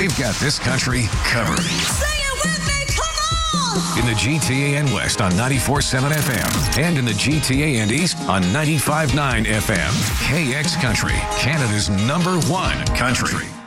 they've got this country covered. Sing it with me, come on! In the GTA and West on 94.7 FM and in the GTA and East on 95.9 FM. KX Country, Canada's #1 country.